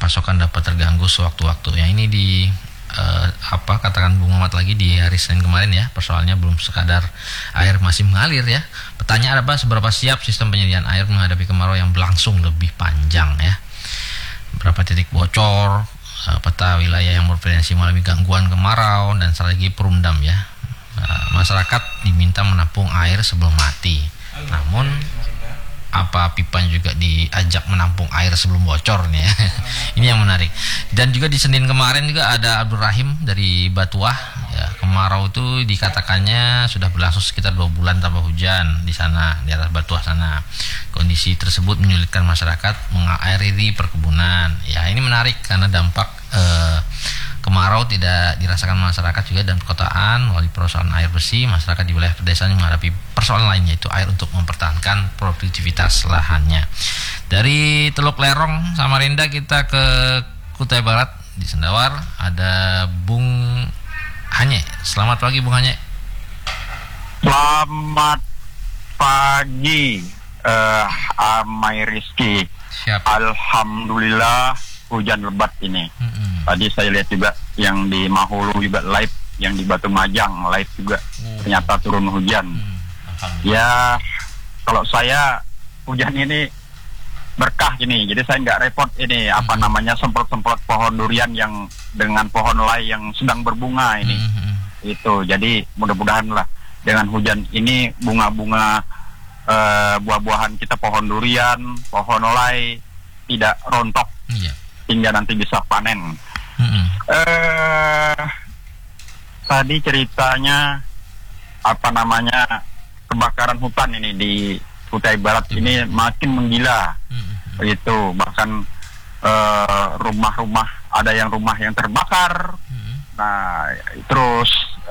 pasokan dapat terganggu sewaktu-waktu. Yang ini katakan Bung Muhammad lagi di hari Senin kemarin ya, persoalannya belum sekadar air masih mengalir ya. Pertanyaan apa, seberapa siap sistem penyediaan air menghadapi kemarau yang berlangsung lebih panjang ya. Berapa titik bocor, peta wilayah yang berpotensi mengalami gangguan kemarau, dan strategi perumdam ya. Masyarakat diminta menampung air sebelum mati. Namun apa pipa juga diajak menampung air sebelum bocor nih ya. Ini yang menarik. Dan juga di Senin kemarin juga ada Abdul Rahim dari Batuah ya. Kemarau itu dikatakannya sudah berlangsung sekitar 2 bulan tanpa hujan di sana, di atas Batuah sana. Kondisi tersebut menyulitkan masyarakat mengairi perkebunan. Ya, ini menarik karena dampak kemarau tidak dirasakan masyarakat juga dan perkotaan melalui persoalan air bersih. Masyarakat di wilayah pedesaan menghadapi persoalan lainnya, yaitu air untuk mempertahankan produktivitas lahannya. Dari Teluk Lerong Samarinda kita ke Kutai Barat di Sendawar ada Bung Hanye. Selamat pagi Bung Hanye. Selamat pagi Amai Rizky. Siap. Alhamdulillah hujan lebat ini. Tadi saya lihat juga yang di Mahulu juga live, yang di Batu Majang live juga. Ternyata turun hujan. Ya, kalau saya hujan ini berkah ini. Jadi saya nggak repot ini semprot-semprot pohon durian yang dengan pohon lay yang sedang berbunga ini. Itu. Jadi mudah-mudahan lah dengan hujan ini bunga-bunga buah-buahan kita, pohon durian, pohon lay tidak rontok. Hingga nanti bisa panen. Tadi ceritanya kebakaran hutan ini di Kutai Barat ini makin menggila. Itu bahkan rumah-rumah, ada yang rumah yang terbakar. Nah, terus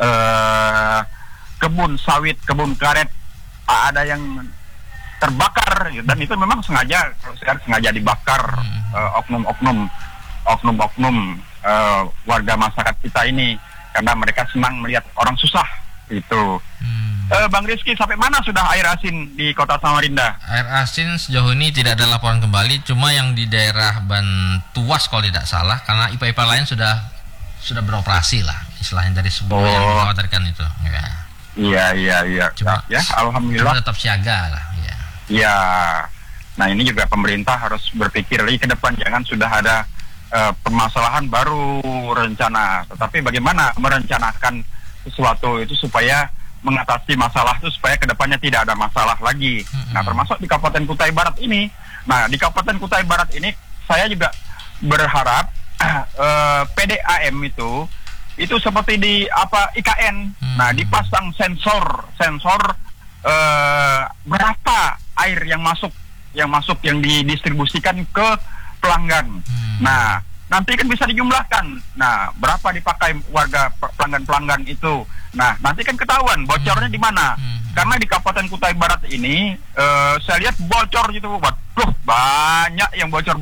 kebun sawit, kebun karet ada yang terbakar, dan itu memang sengaja dibakar. Oknum warga masyarakat kita ini, karena mereka senang melihat orang susah itu. Bang Rizky, sampai mana sudah air asin di Kota Samarinda? Air asin sejauh ini tidak ada laporan kembali, cuma yang di daerah Bantuas kalau tidak salah, karena IPA-IPA lain sudah beroperasi lah, istilahnya dari sebelum yang dikhawatirkan itu. Iya. Cuma, ya, alhamdulillah. Cuma tetap siaga lah. Ya. Nah, ini juga pemerintah harus berpikir lagi ke depan, jangan sudah ada permasalahan baru rencana, tetapi bagaimana merencanakan sesuatu itu supaya mengatasi masalah itu, supaya kedepannya tidak ada masalah lagi. Nah, termasuk di Kabupaten Kutai Barat ini. Nah, di Kabupaten Kutai Barat ini saya juga berharap PDAM itu seperti di IKN. Nah, dipasang sensor berapa air yang masuk yang didistribusikan ke pelanggan. Nah, nanti kan bisa dijumlahkan. Nah, berapa dipakai warga pelanggan itu. Nah, nanti kan ketahuan bocornya di mana. Karena di Kabupaten Kutai Barat ini saya lihat bocor gitu. Waduh, banyak yang bocor.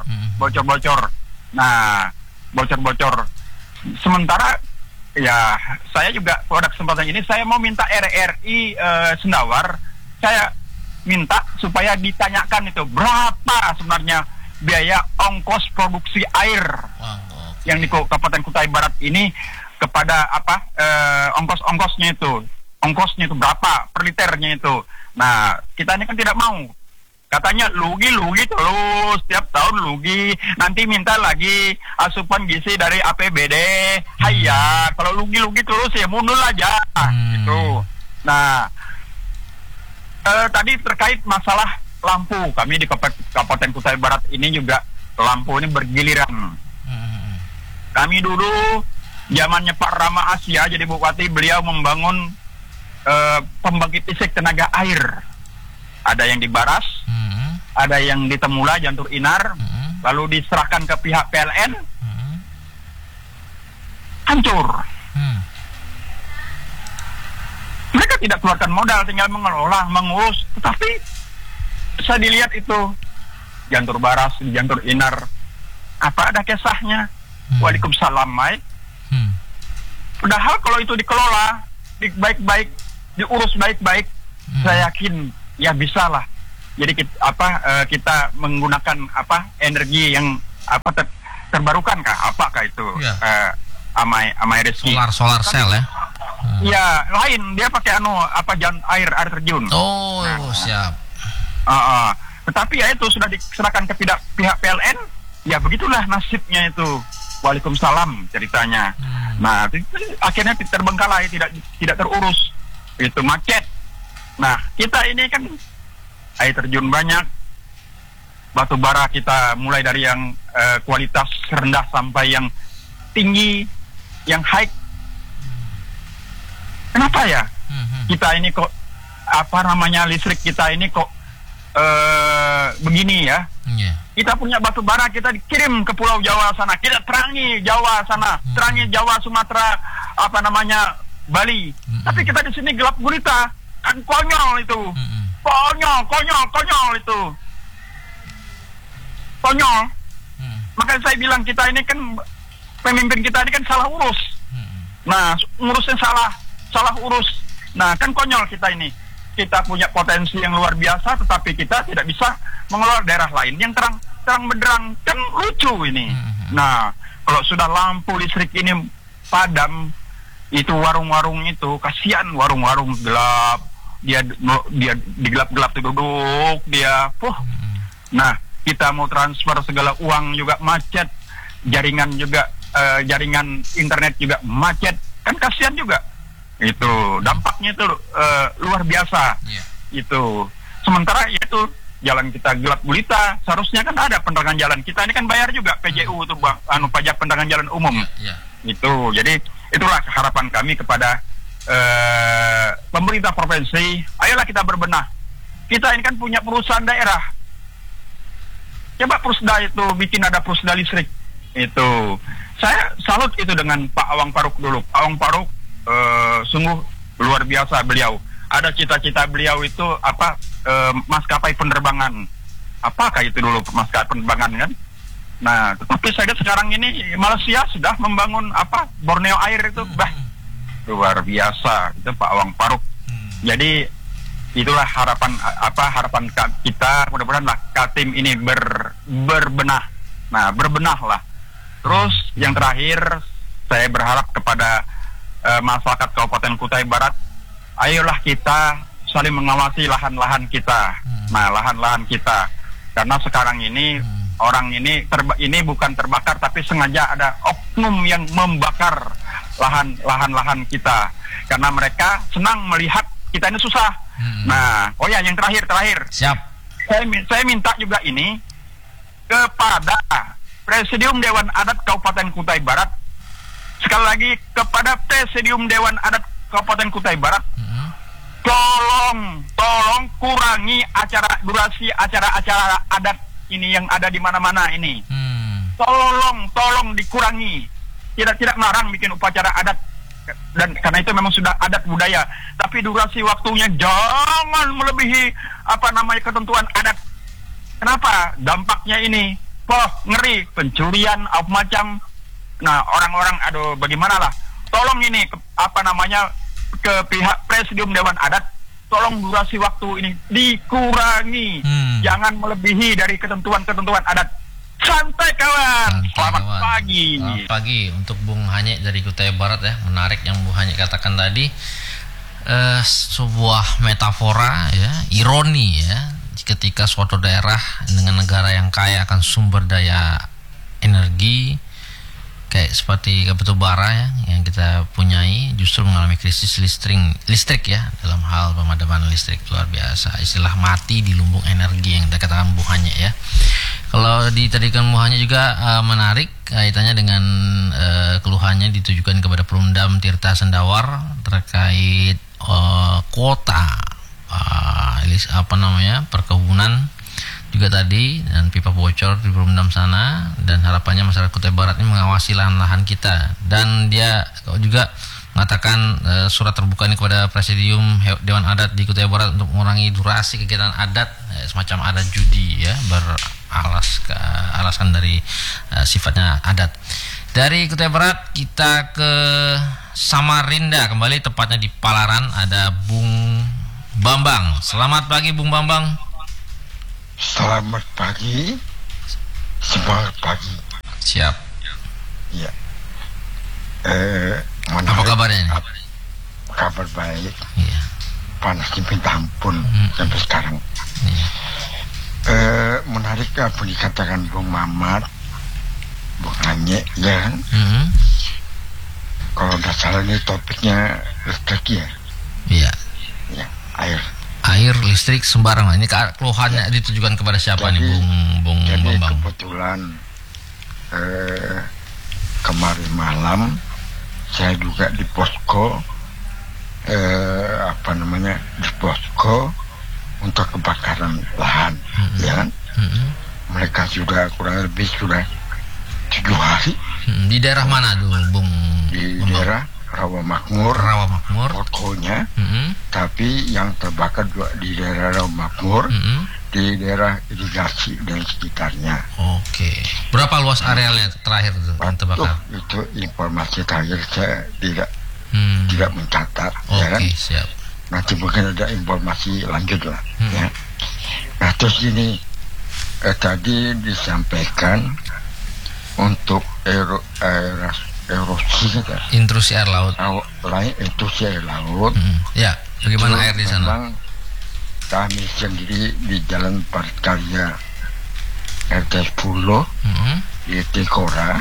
Nah, bocor. Sementara ya saya juga pada kesempatan ini saya mau minta RRI Sendawar, saya minta supaya ditanyakan itu berapa sebenarnya biaya ongkos produksi air yang di Kabupaten Kutai Barat ini, kepada ongkosnya itu berapa per liternya itu. Nah, kita ini kan tidak mau, katanya lugi terus, setiap tahun lugi, nanti minta lagi asupan gizi dari APBD. Hayya, kalau lugi terus ya mundur aja gitu. Nah, tadi terkait masalah lampu, kami di Kabupaten Kutai Barat ini juga lampu ini bergiliran. Kami dulu zamannya Pak Rama Asia jadi bupati, beliau membangun pembangkit listrik tenaga air. Ada yang di Baras, ada yang di Temula, Jantur Inar, lalu diserahkan ke pihak PLN, hancur. Mereka tidak keluarkan modal, tinggal mengelola, mengurus. Tetapi saya dilihat itu Jantur Baras, Jantur Inar, apa ada kisahnya? Waalaikumsalam, Mai. Padahal kalau itu dikelola baik-baik, diurus baik-baik, saya yakin ya bisa lah. Jadi kita menggunakan energi yang terbarukan kah? Apakah itu? Ya. Amai Rizky. Solar cell ya. Iya, lain dia pakai air terjun. Oh, siap. Tetapi ya itu sudah diserahkan ke pihak PLN, ya begitulah nasibnya itu. Waalaikumsalam ceritanya. Nah, akhirnya terbengkalai, tidak terurus. Itu macet. Nah, kita ini kan air terjun banyak, batu bara kita mulai dari yang kualitas rendah sampai yang tinggi, yang high. Kenapa ya? Kita ini kok listrik kita ini kok begini ya? Yeah. Kita punya batu bara, kita dikirim ke Pulau Jawa sana, kita terangi Jawa sana, terangi Jawa, Sumatera, Bali. Tapi kita di sini gelap gulita, kan konyol itu, konyol itu, konyol. Makanya saya bilang kita ini kan pemimpin kita ini kan salah urus. Nah, ngurusnya salah urus. Nah, kan konyol kita ini. Kita punya potensi yang luar biasa, tetapi kita tidak bisa mengelola daerah lain yang terang benderang, kan lucu ini. Nah, kalau sudah lampu listrik ini padam, itu warung-warung itu kasihan, warung-warung gelap, dia di gelap-gelap duduk dia. Nah, kita mau transfer segala uang juga macet, jaringan internet juga macet, kan kasihan juga. Itu dampaknya itu luar biasa. Itu sementara itu jalan kita gelap gulita, seharusnya kan ada penerangan jalan. Kita ini kan bayar juga PJU itu pajak penerangan jalan umum. Itu jadi itulah harapan kami kepada pemerintah provinsi. Ayolah kita berbenah. Kita ini kan punya perusahaan daerah, coba Pusda itu bikin ada Pusda listrik. Itu saya salut itu dengan Pak Awang Paruk dulu. Pak Awang Paruk sungguh luar biasa beliau. Ada cita-cita beliau itu maskapai penerbangan. Apakah itu dulu maskapai penerbangan kan? Nah, tetapi saya lihat sekarang ini Malaysia sudah membangun Borneo Air itu, luar biasa itu Pak Awang Paruk. Jadi itulah harapan kita, mudah-mudahan lah Kaltim ini berbenah. Nah, berbenahlah. Terus yang terakhir saya berharap kepada masyarakat Kabupaten Kutai Barat, ayolah kita saling mengawasi lahan-lahan kita. Nah, lahan-lahan kita, karena sekarang ini orang ini bukan terbakar, tapi sengaja ada oknum yang membakar lahan-lahan kita, karena mereka senang melihat kita ini susah. Nah, yang terakhir. Siap. Saya minta juga ini kepada Presidium Dewan Adat Kabupaten Kutai Barat. Sekali lagi kepada Presidium Dewan Adat Kabupaten Kutai Barat, tolong kurangi durasi acara-acara adat ini yang ada di mana-mana ini. Tolong dikurangi. Tidak melarang bikin upacara adat, dan karena itu memang sudah adat budaya. Tapi durasi waktunya jangan melebihi ketentuan adat. Kenapa? Dampaknya ini, ngeri, pencurian, macam. Nah, orang-orang, bagaimana lah? Tolong ini ke pihak Presidium Dewan Adat, tolong durasi waktu ini dikurangi, jangan melebihi dari ketentuan adat. Santai kawan. Selamat pagi. Selamat pagi untuk Bung Hanyek dari Kutai Barat ya. Menarik yang Bung Hanyek katakan tadi, sebuah metafora ya, ironi ya, ketika suatu daerah dengan negara yang kaya akan sumber daya energi kayak seperti batubara ya yang kita punyai, justru mengalami krisis listrik ya, dalam hal pemadaman listrik. Luar biasa, istilah mati di lumbung energi yang dikatakan Bung Hanyek ya. Kalau ditadikan Bung Hanyek juga menarik kaitannya dengan keluhannya ditujukan kepada Perumdam Tirta Sendawar terkait kuota perkebunan juga tadi, dan pipa bocor di Perumdam sana, dan harapannya masyarakat Kutai Barat ini mengawasi lahan-lahan kita. Dan dia juga mengatakan surat terbuka ini kepada Presidium Dewan Adat di Kutai Barat untuk mengurangi durasi kegiatan adat, semacam adat judi ya, alasan dari sifatnya adat. Dari Kutai Barat kita ke Samarinda kembali, tepatnya di Palaran ada Bung Bambang. Selamat pagi Bung Bambang. Selamat pagi. Semangat pagi. Siap. Ya. Apa kabarnya ini? Kabar baik. Iya. Panasnya minta ampun sampai sekarang. Iya. Menarik apa dikatakan Bung Mamat, Bung Anye, ya kan? Kalau nggak salah ini topiknya listrik ya. Iya. Ya, air. Air, listrik sembarangan. Ini keluhannya ditujukan kepada siapa nih, Bung Jadi Bambang? kebetulan kemarin malam saya juga di posko di posko untuk kebakaran lahan, ya kan? Mereka sudah kurang lebih sudah 7 hari. Di daerah mana tuh, Bung? Di daerah Rawa Makmur. Poskonya. Tapi yang terbakar juga di daerah Rawa Makmur, di daerah irigasi dan sekitarnya. Oke. Berapa luas arealnya terakhir itu yang terbakar? Itu informasi terakhir saya tidak mencatat. Ya kan? Siap. Nanti mungkin ada informasi lanjut lah. Ya. Nah terus ini tadi disampaikan untuk erosi kan? Intrusi air laut. Intrusi air laut. Ya. Bagaimana air di sana? Memang kami sendiri di Jalan Parkarya RT 10 di Tikora.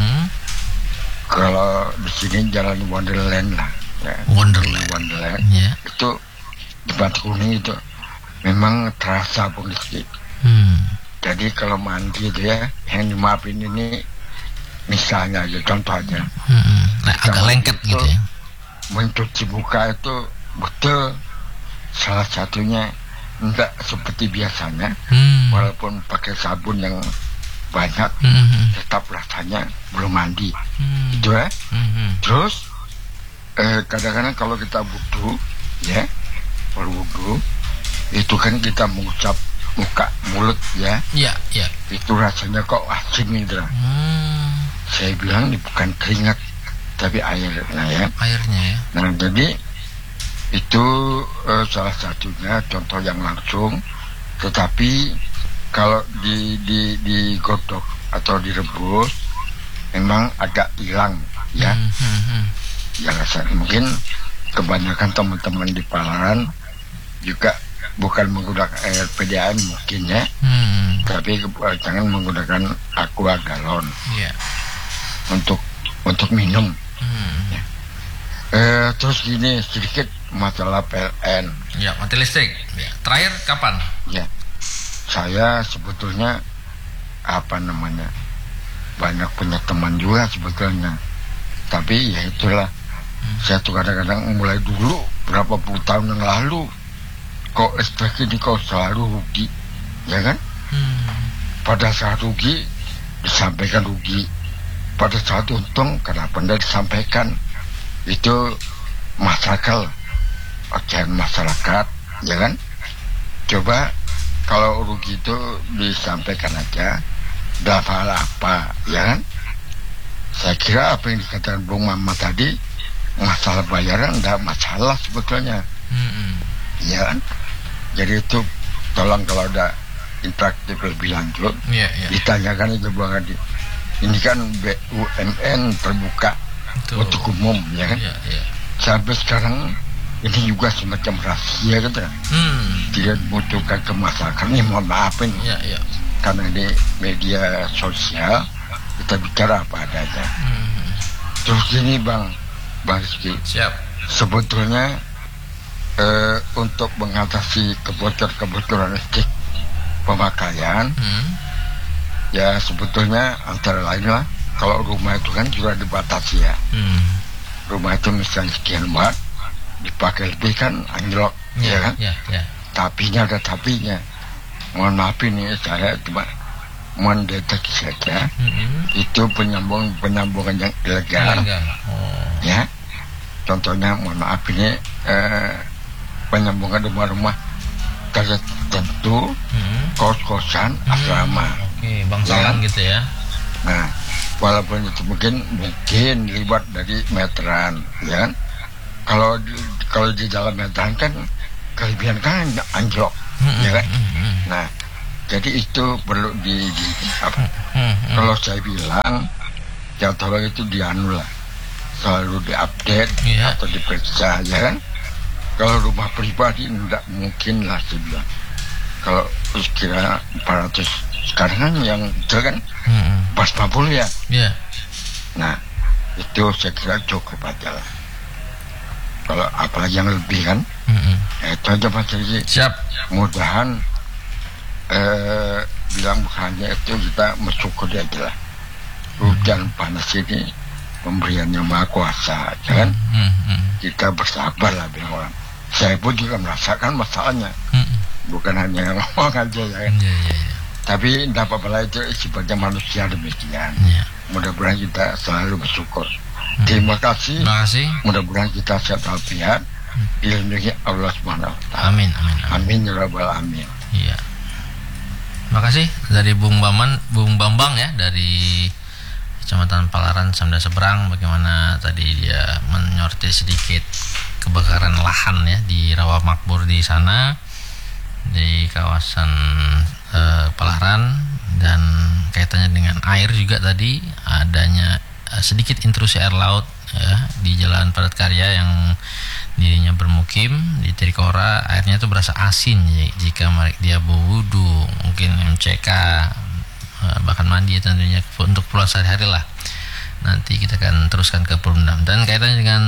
Kalau di sini Jalan Wonderland lah. Ya. Wonderland. Yeah. Itu di Batu Kuning itu memang terasa polisi. Jadi kalau mandi itu ya, yang dimaafin ini misalnya aja, contoh aja. Agak lengket gitu ya. Mencuci muka itu betul salah satunya enggak seperti biasanya, walaupun pakai sabun yang banyak, tetap rasanya belum mandi. Itu ya. Terus kadang-kadang kalau kita wudu, ya, berwudu, itu kan kita mengucap muka, mulut, ya. Iya. Itu rasanya kok asin gitu. Saya bilang ini bukan keringat, tapi airnya ya. Airnya ya. Nah jadi itu salah satunya contoh yang langsung. Tetapi kalau digodok atau direbus memang agak hilang ya. Ya rasanya mungkin kebanyakan teman-teman di Palaran juga bukan menggunakan air PDAM mungkin ya, tapi jangan menggunakan aqua galon untuk minum. Ya. Terus gini sedikit masalah PLN. Ya, mati listrik. Ya. Terakhir kapan? Ya, saya sebetulnya banyak punya teman juga sebetulnya, tapi ya itulah. Saya tuh kadang-kadang mulai dulu berapa puluh tahun yang lalu kok listrik ini kok selalu rugi, ya kan? Pada saat rugi disampaikan rugi, pada saat untung kenapa tidak disampaikan? Itu masyarakat, ya kan? Coba kalau rugi itu disampaikan aja, dapat apa, ya kan? Saya kira apa yang dikatakan Bung Mama tadi, masalah bayaran enggak masalah sebetulnya. Ya kan? Jadi itu tolong kalau ada interaktif lebih lanjut, ditanyakan itu Bang Adi. Ini kan BUMN terbuka untuk umum, ya kan? Sampai sekarang ini juga semacam rahasia gitu kan? Tidak dibutuhkan ke masyarakat. Ini mohon maaf ini, karena di media sosial kita bicara apa adanya. Terus ini Bang Rizky, sebetulnya untuk mengatasi kebocoran listrik pemakaian, ya sebetulnya antara lain lah, kalau rumah itu kan sudah dibatasi ya. Rumah itu misalnya sekian watt, dipakai lebih kan anjlok, ya kan? Tapinya ada tapinya. Mohon maaf ini saya cuma mendeteksi saja. Itu penyambungan yang ilegal. Ya. Contohnya mohon maaf ini penyambungan rumah-rumah tertentu, kos-kosan, asrama. Bangsawan gitu ya. Nah, walaupun itu mungkin libat dari meteran, ya kan? Kalau di dalam meteran kan kelebihan kan anjlok, ya kan? Nah, jadi itu perlu kalau saya bilang tiap tahun itu dianu lah, selalu diupdate Iya. atau diperiksa, ya kan? Kalau rumah pribadi enggak mungkin lah saya bilang. Kalau kira 400 sekarang kan yang itu kan pas 50 ya. Iya. Nah itu saya kira cukup aja lah. Kalau apalagi yang lebih kan, itu aja Mas Riki. Siap. Mudahan bilang bukannya itu kita bersyukur aja lah. Hujan panas ini pemberian yang maha kuasa, ya kan? Kita bersabar lah bilang orang. Saya pun juga merasakan masalahnya, bukan hanya ngomong aja, ya kan? Iya. Tapi tidak apa-apa lah, itu sifatnya manusia demikian. Iya. Mudah-mudahan kita selalu bersyukur. Terima kasih. Terima kasih. Mudah-mudahan kita sehat walafiat, dilindungi Allah Subhanahu wa Ta'ala. Amin. Amin ya rabbal alamin. Iya. Terima kasih dari Bung Bambang ya, dari Kecamatan Palaran, Samda Seberang. Bagaimana tadi dia menyortir sedikit kebakaran lahan ya di Rawa Makmur di sana, di kawasan Palaran, dan kaitannya dengan air juga tadi, adanya sedikit intrusi air laut ya, di Jalan Padat Karya yang dirinya bermukim di Trikora. Airnya itu berasa asin jika dia berwudu, mungkin MCK, bahkan mandi tentunya untuk keperluan sehari-hari lah. Nanti kita akan teruskan ke Perumdam. Dan kaitannya dengan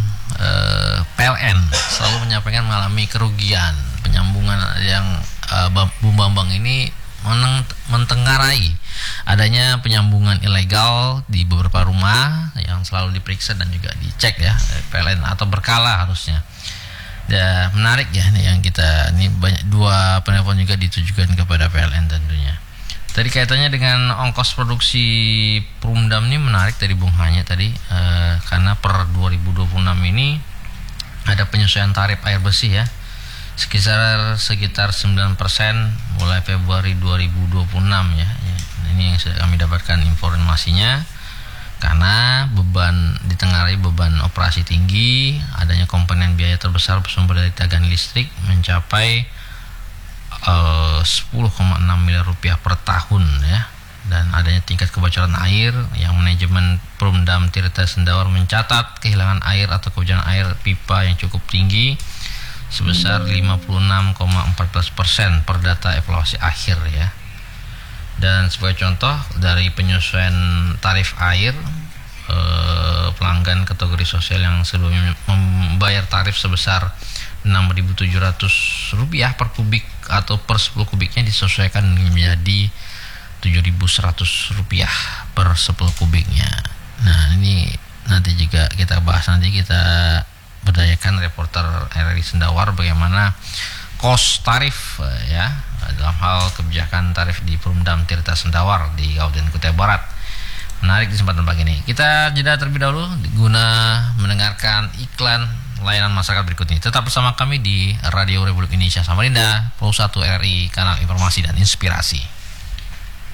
PLN selalu menyampaikan mengalami kerugian penyambungan yang Bung Bambang ini mentenggarai adanya penyambungan ilegal di beberapa rumah yang selalu diperiksa dan juga dicek ya PLN, atau berkala harusnya. Ya, menarik ya nih yang kita ini banyak, dua penelpon juga ditujukan kepada PLN tentunya. Tadi kaitannya dengan ongkos produksi Perumdam ini menarik dari Bung Hanya tadi, karena per 2026 ini ada penyesuaian tarif air bersih ya, sekitar 9% mulai Februari 2026 ya. Ini yang sudah kami dapatkan informasinya, karena ditengarai beban operasi tinggi, adanya komponen biaya terbesar bersumber dari tagihan listrik mencapai 10,6 miliar rupiah per tahun ya, dan adanya tingkat kebocoran air yang manajemen Perumdam Tirta Sendawar mencatat kehilangan air atau kebocoran air pipa yang cukup tinggi sebesar 56,14% per data evaluasi akhir ya. Dan sebagai contoh dari penyesuaian tarif air, pelanggan kategori sosial yang sebelumnya membayar tarif sebesar Rp6.700 per kubik atau per 10 kubiknya disesuaikan menjadi Rp7.100 per 10 kubiknya. Nah ini nanti juga kita bahas, nanti kita berdayakan reporter RRI Sendawar bagaimana kos tarif ya dalam hal kebijakan tarif di Perumdam Tirta Sendawar di Kabupaten Kutai Barat. Menarik di kesempatan pagi ini. Kita jeda terlebih dahulu guna mendengarkan iklan layanan masyarakat berikut ini. Tetap bersama kami di Radio Republik Indonesia Samarinda, Pro 1 RRI, kanal informasi dan inspirasi.